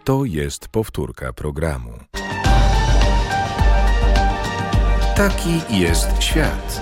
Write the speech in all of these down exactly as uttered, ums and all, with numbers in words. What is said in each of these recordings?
To jest powtórka programu. Taki jest świat.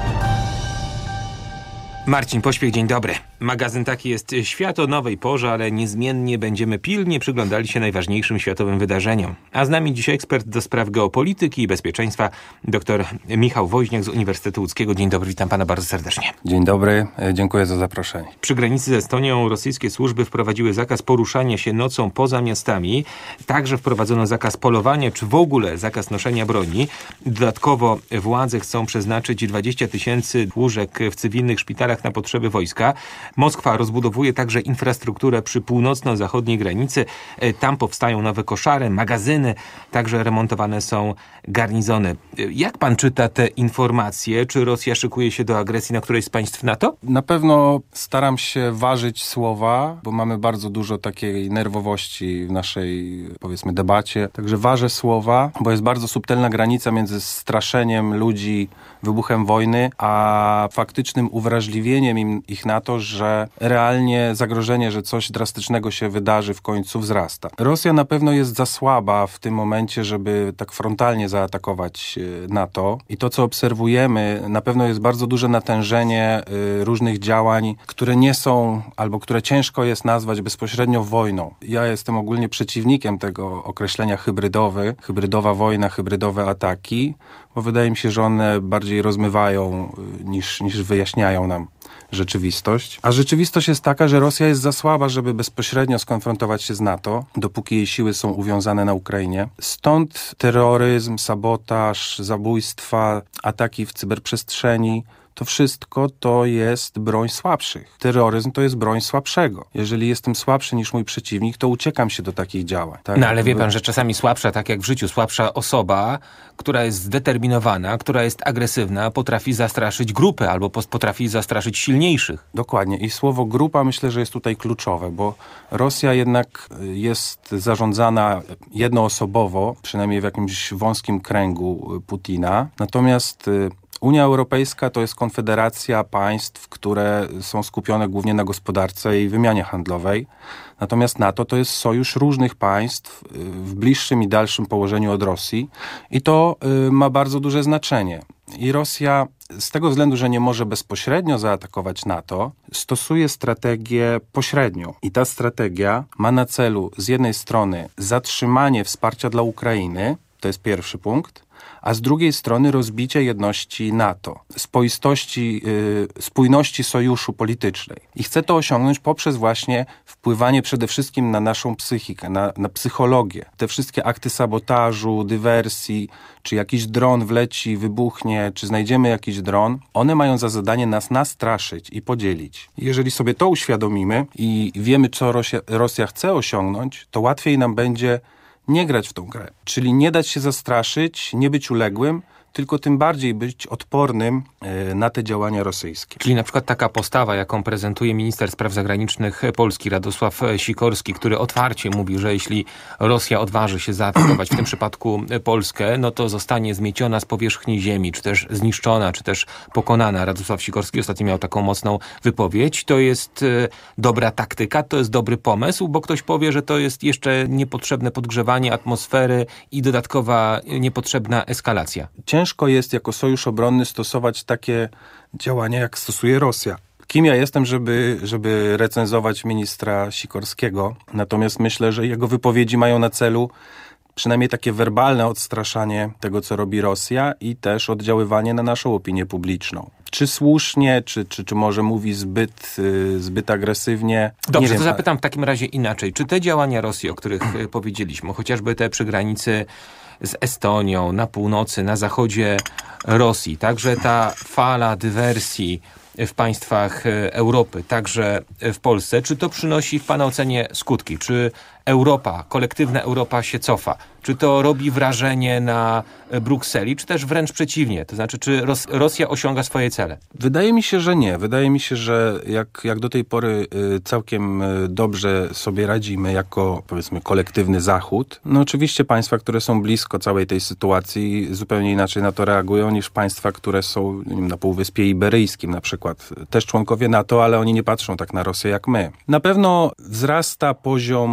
Marcin Pośpiech, dzień dobry. Magazyn Taki jest świat o nowej porze, ale niezmiennie będziemy pilnie przyglądali się najważniejszym światowym wydarzeniom. A z nami dzisiaj ekspert do spraw geopolityki i bezpieczeństwa, dr Michał Woźniak z Uniwersytetu Łódzkiego. Dzień dobry, witam pana bardzo serdecznie. Dzień dobry, dziękuję za zaproszenie. Przy granicy z Estonią rosyjskie służby wprowadziły zakaz poruszania się nocą poza miastami. Także wprowadzono zakaz polowania, czy w ogóle zakaz noszenia broni. Dodatkowo władze chcą przeznaczyć dwadzieścia tysięcy łóżek w cywilnych szpitalach na potrzeby wojska. Moskwa rozbudowuje także infrastrukturę przy północno-zachodniej granicy. Tam powstają nowe koszary, magazyny, także remontowane są garnizony. Jak pan czyta te informacje? Czy Rosja szykuje się do agresji na któreś z państw NATO? Na pewno staram się ważyć słowa, bo mamy bardzo dużo takiej nerwowości w naszej, powiedzmy, debacie. Także ważę słowa, bo jest bardzo subtelna granica między straszeniem ludzi wybuchem wojny, a faktycznym uwrażliwieniem im, ich na to, że realnie zagrożenie, że coś drastycznego się wydarzy, w końcu wzrasta. Rosja na pewno jest za słaba w tym momencie, żeby tak frontalnie zaatakować NATO. I to, co obserwujemy, na pewno jest bardzo duże natężenie y, różnych działań, które nie są, albo które ciężko jest nazwać bezpośrednio wojną. Ja jestem ogólnie przeciwnikiem tego określenia hybrydowy, hybrydowa wojna, hybrydowe ataki, bo wydaje mi się, że one bardziej rozmywają y, niż, niż wyjaśniają nam rzeczywistość. A rzeczywistość jest taka, że Rosja jest za słaba, żeby bezpośrednio skonfrontować się z NATO, dopóki jej siły są uwiązane na Ukrainie. Stąd terroryzm, sabotaż, zabójstwa, ataki w cyberprzestrzeni. To wszystko to jest broń słabszych. Terroryzm to jest broń słabszego. Jeżeli jestem słabszy niż mój przeciwnik, to uciekam się do takich działań. Tak? No ale wie pan, że czasami słabsza, tak jak w życiu, słabsza osoba, która jest zdeterminowana, która jest agresywna, potrafi zastraszyć grupę albo potrafi zastraszyć silniejszych. Dokładnie. I słowo grupa myślę, że jest tutaj kluczowe, bo Rosja jednak jest zarządzana jednoosobowo, przynajmniej w jakimś wąskim kręgu Putina. Natomiast Unia Europejska to jest konfederacja państw, które są skupione głównie na gospodarce i wymianie handlowej. Natomiast NATO to jest sojusz różnych państw w bliższym i dalszym położeniu od Rosji i to ma bardzo duże znaczenie. I Rosja z tego względu, że nie może bezpośrednio zaatakować NATO, stosuje strategię pośrednią. I ta strategia ma na celu z jednej strony zatrzymanie wsparcia dla Ukrainy, to jest pierwszy punkt, a z drugiej strony rozbicie jedności NATO, spoistości, yy, spójności sojuszu politycznej. I chce to osiągnąć poprzez właśnie wpływanie przede wszystkim na naszą psychikę, na, na psychologię. Te wszystkie akty sabotażu, dywersji, czy jakiś dron wleci, wybuchnie, czy znajdziemy jakiś dron, one mają za zadanie nas nastraszyć i podzielić. Jeżeli sobie to uświadomimy i wiemy, co Rosja, Rosja chce osiągnąć, to łatwiej nam będzie nie grać w tą grę. Czyli nie dać się zastraszyć, nie być uległym, tylko tym bardziej być odpornym na te działania rosyjskie. Czyli na przykład taka postawa, jaką prezentuje minister spraw zagranicznych Polski Radosław Sikorski, który otwarcie mówi, że jeśli Rosja odważy się zaatakować w tym przypadku Polskę, no to zostanie zmieciona z powierzchni ziemi, czy też zniszczona, czy też pokonana. Radosław Sikorski ostatnio miał taką mocną wypowiedź. To jest dobra taktyka, to jest dobry pomysł, bo ktoś powie, że to jest jeszcze niepotrzebne podgrzewanie atmosfery i dodatkowa niepotrzebna eskalacja. Ciężko jest jako sojusz obronny stosować takie działania, jak stosuje Rosja. Kim ja jestem, żeby, żeby recenzować ministra Sikorskiego? Natomiast myślę, że jego wypowiedzi mają na celu przynajmniej takie werbalne odstraszanie tego, co robi Rosja i też oddziaływanie na naszą opinię publiczną. Czy słusznie, czy, czy, czy może mówi zbyt, yy, zbyt agresywnie? Dobrze, Nie to wiem. zapytam w takim razie inaczej. Czy te działania Rosji, o których powiedzieliśmy, chociażby te przy granicy z Estonią, na północy, na zachodzie Rosji, także ta fala dywersji w państwach Europy, także w Polsce, czy to przynosi w pana ocenie skutki? Czy Europa, kolektywna Europa się cofa? Czy to robi wrażenie na Brukseli, czy też wręcz przeciwnie? To znaczy, czy Ros- Rosja osiąga swoje cele? Wydaje mi się, że nie. Wydaje mi się, że jak, jak do tej pory y, całkiem y, dobrze sobie radzimy jako, powiedzmy, kolektywny Zachód. No oczywiście państwa, które są blisko całej tej sytuacji, zupełnie inaczej na to reagują niż państwa, które są nie wiem, na Półwyspie Iberyjskim na przykład. Też członkowie NATO, ale oni nie patrzą tak na Rosję jak my. Na pewno wzrasta poziom niepewności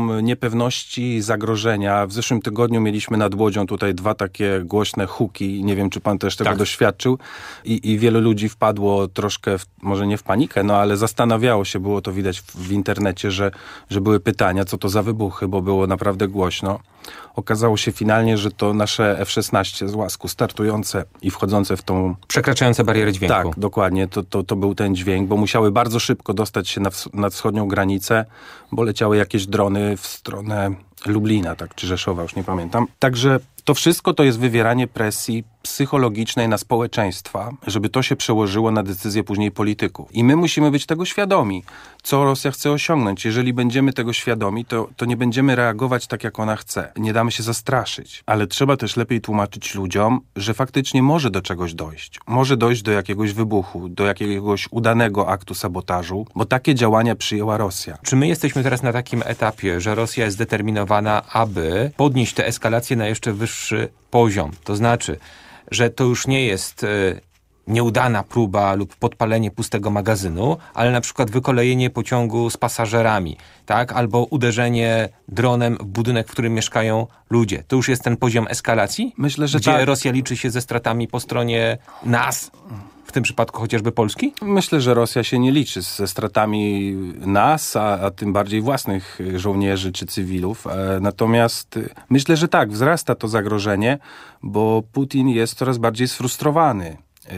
niepewności, zagrożenia. W zeszłym tygodniu mieliśmy nad Łodzią tutaj dwa takie głośne huki. Nie wiem, czy pan też tego tak. doświadczył. I, I wielu ludzi wpadło troszkę, w, może nie w panikę, no ale zastanawiało się, było to widać w, w internecie, że, że były pytania, co to za wybuchy, bo było naprawdę głośno. Okazało się finalnie, że to nasze F szesnaście z Łasku startujące i wchodzące w tą... Przekraczające barierę dźwięku. Tak, dokładnie. To, to, to był ten dźwięk, bo musiały bardzo szybko dostać się na, ws- na wschodnią granicę, bo leciały jakieś drony w stronę Lublina, tak, czy Rzeszowa, już nie pamiętam. Także to wszystko to jest wywieranie presji psychologicznej na społeczeństwa, żeby to się przełożyło na decyzje później polityków. I my musimy być tego świadomi, co Rosja chce osiągnąć. Jeżeli będziemy tego świadomi, to, to nie będziemy reagować tak, jak ona chce. Nie damy się zastraszyć. Ale trzeba też lepiej tłumaczyć ludziom, że faktycznie może do czegoś dojść. Może dojść do jakiegoś wybuchu, do jakiegoś udanego aktu sabotażu, bo takie działania przyjęła Rosja. Czy my jesteśmy teraz na takim etapie, że Rosja jest zdeterminowana, aby podnieść tę eskalację na jeszcze wyższy poziom? To znaczy, że to już nie jest y, nieudana próba lub podpalenie pustego magazynu, ale na przykład wykolejenie pociągu z pasażerami, tak? Albo uderzenie dronem w budynek, w którym mieszkają ludzie. To już jest ten poziom eskalacji? Myślę, że gdzie tak. Rosja liczy się ze stratami po stronie nas, w tym przypadku chociażby Polski? Myślę, że Rosja się nie liczy ze stratami nas, a, a tym bardziej własnych żołnierzy czy cywilów. E, natomiast myślę, że tak, wzrasta to zagrożenie, bo Putin jest coraz bardziej sfrustrowany. E,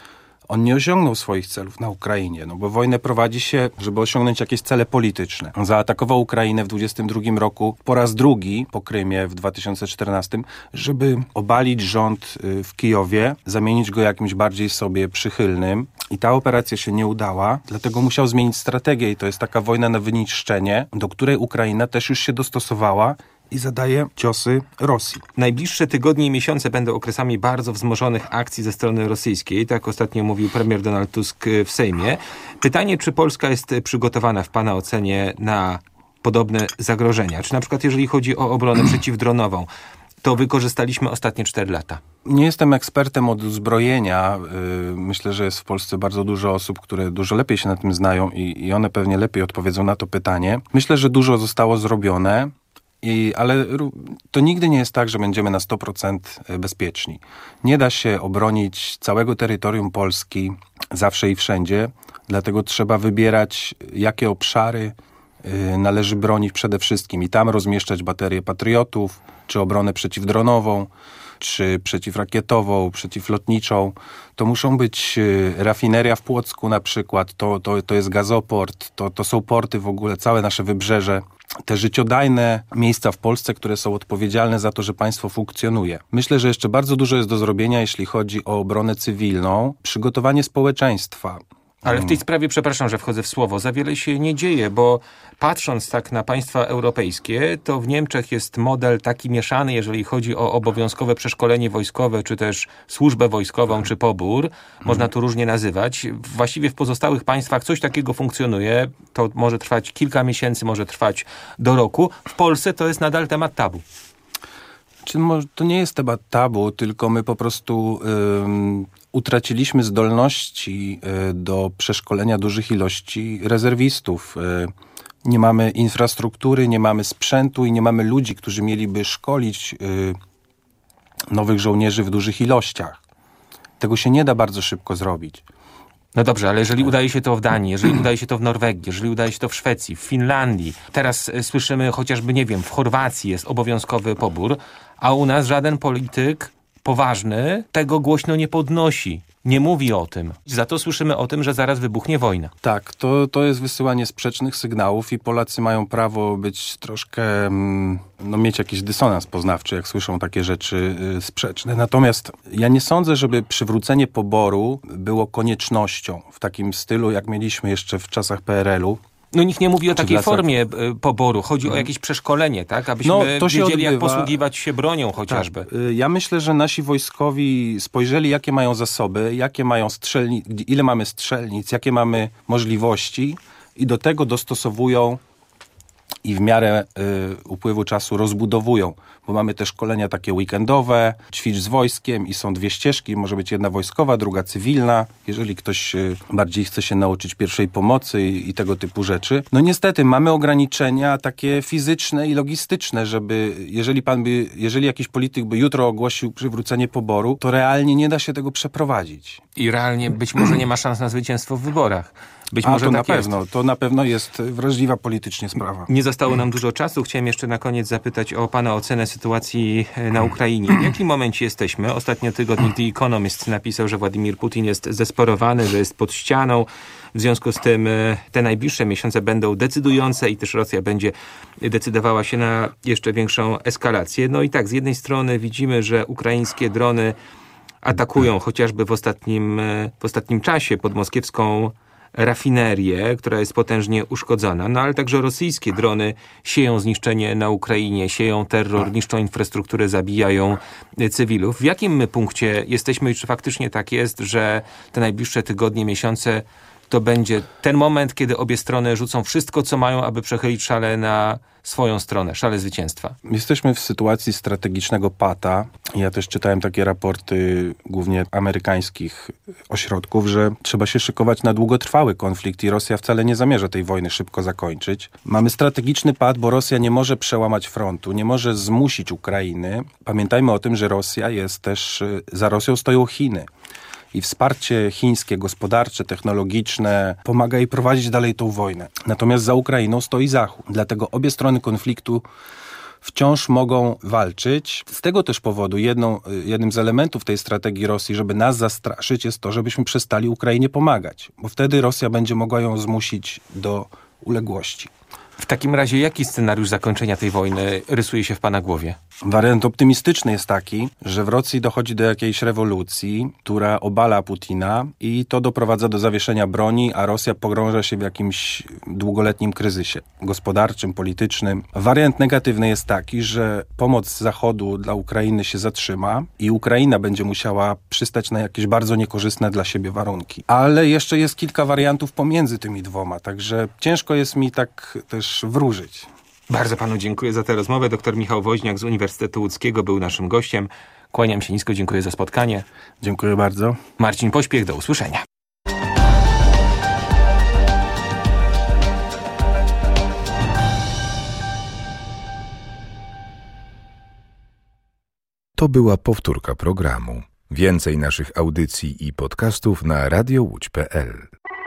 on nie osiągnął swoich celów na Ukrainie, no bo wojnę prowadzi się, żeby osiągnąć jakieś cele polityczne. On zaatakował Ukrainę w dwudziestym drugim roku po raz drugi po Krymie w dwa tysiące czternastym, żeby obalić rząd w Kijowie, zamienić go jakimś bardziej sobie przychylnym. I ta operacja się nie udała, dlatego musiał zmienić strategię i to jest taka wojna na wyniszczenie, do której Ukraina też już się dostosowała i zadaje ciosy Rosji. Najbliższe tygodnie i miesiące będą okresami bardzo wzmożonych akcji ze strony rosyjskiej, tak ostatnio mówił premier Donald Tusk w Sejmie. Pytanie, czy Polska jest przygotowana w pana ocenie na podobne zagrożenia? Czy na przykład jeżeli chodzi o obronę przeciwdronową, to wykorzystaliśmy ostatnie cztery lata? Nie jestem ekspertem od uzbrojenia. Myślę, że jest w Polsce bardzo dużo osób, które dużo lepiej się na tym znają i, i one pewnie lepiej odpowiedzą na to pytanie. Myślę, że dużo zostało zrobione. I, ale to nigdy nie jest tak, że będziemy na sto procent bezpieczni. Nie da się obronić całego terytorium Polski zawsze i wszędzie, dlatego trzeba wybierać, jakie obszary y, należy bronić przede wszystkim i tam rozmieszczać baterie patriotów, czy obronę przeciwdronową, czy przeciwrakietową, przeciwlotniczą. To muszą być y, rafineria w Płocku na przykład, to, to, to jest gazoport, to, to są porty w ogóle, całe nasze wybrzeże. Te życiodajne miejsca w Polsce, które są odpowiedzialne za to, że państwo funkcjonuje. Myślę, że jeszcze bardzo dużo jest do zrobienia, jeśli chodzi o obronę cywilną, przygotowanie społeczeństwa. Ale w tej sprawie, przepraszam, że wchodzę w słowo, za wiele się nie dzieje, bo patrząc tak na państwa europejskie, to w Niemczech jest model taki mieszany, jeżeli chodzi o obowiązkowe przeszkolenie wojskowe, czy też służbę wojskową, czy pobór. Można to różnie nazywać. Właściwie w pozostałych państwach coś takiego funkcjonuje. To może trwać kilka miesięcy, może trwać do roku. W Polsce to jest nadal temat tabu. Czy może to nie jest temat tabu, tylko my po prostu ym, utraciliśmy zdolności y, do przeszkolenia dużych ilości rezerwistów. Y, nie mamy infrastruktury, nie mamy sprzętu i nie mamy ludzi, którzy mieliby szkolić y, nowych żołnierzy w dużych ilościach. Tego się nie da bardzo szybko zrobić. No dobrze, ale jeżeli udaje się to w Danii, jeżeli udaje się to w Norwegii, jeżeli udaje się to w Szwecji, w Finlandii, teraz słyszymy chociażby, nie wiem, w Chorwacji jest obowiązkowy pobór, a u nas żaden polityk poważny tego głośno nie podnosi. Nie mówi o tym. Za to słyszymy o tym, że zaraz wybuchnie wojna. Tak, to, to jest wysyłanie sprzecznych sygnałów i Polacy mają prawo być troszkę, no mieć jakiś dysonans poznawczy, jak słyszą takie rzeczy y, sprzeczne. Natomiast ja nie sądzę, żeby przywrócenie poboru było koniecznością w takim stylu, jak mieliśmy jeszcze w czasach P R L u. No nikt nie mówi o takiej lasach... formie y, poboru. Chodzi hmm. o jakieś przeszkolenie, tak? Abyśmy no, to się wiedzieli, odbywa... jak posługiwać się bronią chociażby. Tak. Ja myślę, że nasi wojskowi spojrzeli, jakie mają zasoby, jakie mają strzelnic, ile mamy strzelnic, jakie mamy możliwości i do tego dostosowują i w miarę y, upływu czasu rozbudowują, bo mamy te szkolenia takie weekendowe, ćwicz z wojskiem i są dwie ścieżki, może być jedna wojskowa, druga cywilna, jeżeli ktoś y, bardziej chce się nauczyć pierwszej pomocy i, i tego typu rzeczy. No niestety mamy ograniczenia takie fizyczne i logistyczne, żeby jeżeli pan by, jeżeli jakiś polityk by jutro ogłosił przywrócenie poboru, to realnie nie da się tego przeprowadzić. I realnie być może nie ma szans na zwycięstwo w wyborach. Być A może to tak na jest. pewno, to na pewno jest wrażliwa politycznie sprawa. Nie zostało nam dużo czasu. Chciałem jeszcze na koniec zapytać o pana ocenę sytuacji na Ukrainie. W jakim momencie jesteśmy? Ostatnio tygodnik The Economist napisał, że Władimir Putin jest zdesperowany, że jest pod ścianą. W związku z tym te najbliższe miesiące będą decydujące i też Rosja będzie decydowała się na jeszcze większą eskalację. No i tak, z jednej strony widzimy, że ukraińskie drony atakują chociażby w ostatnim, w ostatnim czasie podmoskiewską rafinerię, która jest potężnie uszkodzona, no ale także rosyjskie drony sieją zniszczenie na Ukrainie, sieją terror, niszczą infrastrukturę, zabijają cywilów. W jakim my punkcie jesteśmy i czy faktycznie tak jest, że te najbliższe tygodnie, miesiące to będzie ten moment, kiedy obie strony rzucą wszystko, co mają, aby przechylić szale na swoją stronę, szale zwycięstwa? Jesteśmy w sytuacji strategicznego pata. Ja też czytałem takie raporty głównie amerykańskich ośrodków, że trzeba się szykować na długotrwały konflikt i Rosja wcale nie zamierza tej wojny szybko zakończyć. Mamy strategiczny pad, bo Rosja nie może przełamać frontu, nie może zmusić Ukrainy. Pamiętajmy o tym, że Rosja jest też, za Rosją stoją Chiny. I wsparcie chińskie, gospodarcze, technologiczne pomaga jej prowadzić dalej tą wojnę. Natomiast za Ukrainą stoi Zachód. Dlatego obie strony konfliktu wciąż mogą walczyć. Z tego też powodu jedną, jednym z elementów tej strategii Rosji, żeby nas zastraszyć, jest to, żebyśmy przestali Ukrainie pomagać. Bo wtedy Rosja będzie mogła ją zmusić do uległości. W takim razie jaki scenariusz zakończenia tej wojny rysuje się w pana głowie? Wariant optymistyczny jest taki, że w Rosji dochodzi do jakiejś rewolucji, która obala Putina i to doprowadza do zawieszenia broni, a Rosja pogrąża się w jakimś długoletnim kryzysie gospodarczym, politycznym. Wariant negatywny jest taki, że pomoc Zachodu dla Ukrainy się zatrzyma i Ukraina będzie musiała przystać na jakieś bardzo niekorzystne dla siebie warunki. Ale jeszcze jest kilka wariantów pomiędzy tymi dwoma, także ciężko jest mi tak też wróżyć. Bardzo panu dziękuję za tę rozmowę. Doktor Michał Woźniak z Uniwersytetu Łódzkiego był naszym gościem. Kłaniam się nisko, dziękuję za spotkanie. Dziękuję bardzo. Marcin Pośpiech, do usłyszenia. To była powtórka programu. Więcej naszych audycji i podcastów na radio łódź kropka pe el.